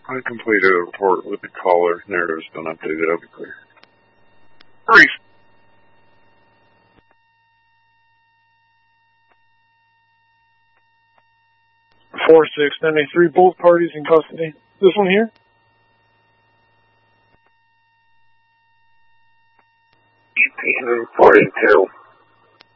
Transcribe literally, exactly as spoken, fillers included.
I completed a report with the caller. Narrative's been updated. I'll be clear. Brief. four six nine eight three, both parties in custody. This one here? eighteen forty-two.